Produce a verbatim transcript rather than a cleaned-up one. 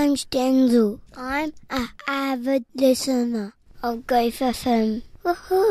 name's Denzel. I'm an avid listener of Griff F M. Woohoo!